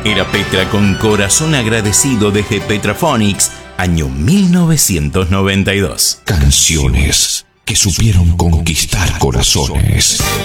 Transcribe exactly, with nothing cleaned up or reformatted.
Era Petra con Corazón Agradecido de G Petraphonics, año mil novecientos noventa y dos. Canciones que supieron conquistar corazones.